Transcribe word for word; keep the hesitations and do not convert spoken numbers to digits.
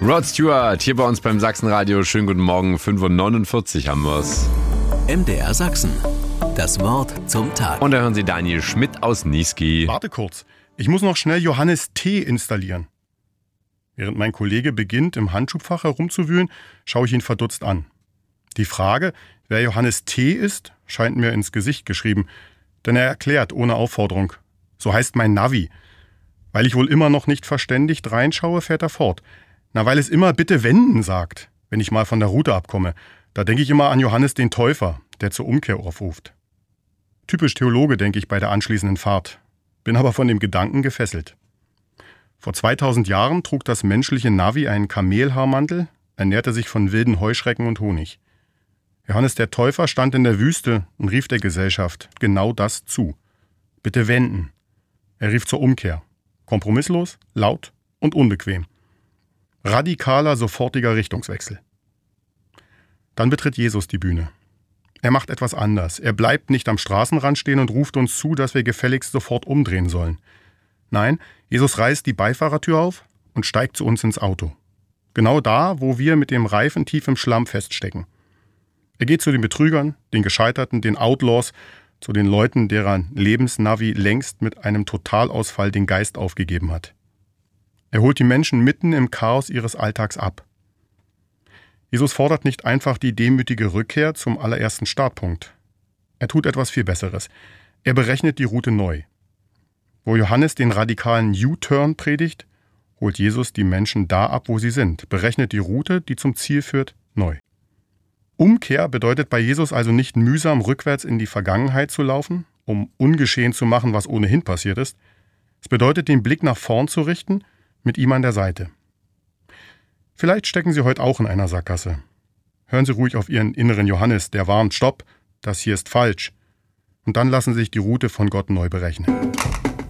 Rod Stewart hier bei uns beim Sachsenradio. Schönen guten Morgen, fünf Uhr neunundvierzig haben wir's. M D R Sachsen. Das Wort zum Tag. Und da hören Sie Daniel Schmidt aus Niesky. Warte kurz, ich muss noch schnell Johannes T. installieren. Während mein Kollege beginnt, im Handschuhfach herumzuwühlen, schaue ich ihn verdutzt an. Die Frage, wer Johannes T. ist, scheint mir ins Gesicht geschrieben, denn er erklärt ohne Aufforderung. So heißt mein Navi. Weil ich wohl immer noch nicht verständigt reinschaue, fährt er fort. Na, weil es immer bitte wenden sagt, wenn ich mal von der Route abkomme. Da denke ich immer an Johannes den Täufer, der zur Umkehr aufruft. Typisch Theologe, denke ich bei der anschließenden Fahrt. Bin aber von dem Gedanken gefesselt. Vor zweitausend Jahren trug das menschliche Navi einen Kamelhaarmantel, ernährte sich von wilden Heuschrecken und Honig. Johannes der Täufer stand in der Wüste und rief der Gesellschaft genau das zu. Bitte wenden. Er rief zur Umkehr. Kompromisslos, laut und unbequem. Radikaler, sofortiger Richtungswechsel. Dann betritt Jesus die Bühne. Er macht etwas anders. Er bleibt nicht am Straßenrand stehen und ruft uns zu, dass wir gefälligst sofort umdrehen sollen. Nein, Jesus reißt die Beifahrertür auf und steigt zu uns ins Auto. Genau da, wo wir mit dem Reifen tief im Schlamm feststecken. Er geht zu den Betrügern, den Gescheiterten, den Outlaws, zu den Leuten, deren Lebensnavi längst mit einem Totalausfall den Geist aufgegeben hat. Er holt die Menschen mitten im Chaos ihres Alltags ab. Jesus fordert nicht einfach die demütige Rückkehr zum allerersten Startpunkt. Er tut etwas viel Besseres. Er berechnet die Route neu. Wo Johannes den radikalen U-Turn predigt, holt Jesus die Menschen da ab, wo sie sind, berechnet die Route, die zum Ziel führt, neu. Umkehr bedeutet bei Jesus also nicht mühsam rückwärts in die Vergangenheit zu laufen, um ungeschehen zu machen, was ohnehin passiert ist. Es bedeutet, den Blick nach vorn zu richten, mit ihm an der Seite. Vielleicht stecken Sie heute auch in einer Sackgasse. Hören Sie ruhig auf Ihren inneren Johannes, der warnt, stopp, das hier ist falsch. Und dann lassen Sie sich die Route von Gott neu berechnen.